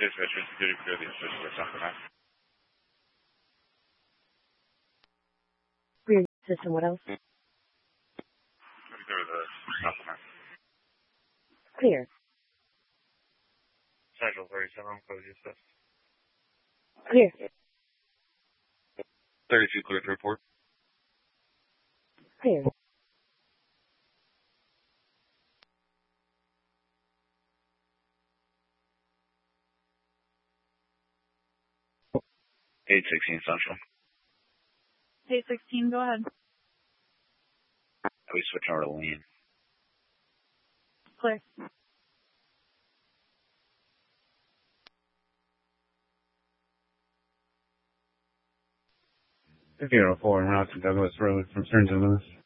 Dispatch, security clear the assist or something, man. Clear system, what else? Clear the something, man. Clear. Central 37, close the assist. Clear. 32 clear to report. Clear. Eight 16 Central. 816, go ahead. We switch over to lean. Clear. If you're a 4 en route to Douglas Road from Stearns and Lewis.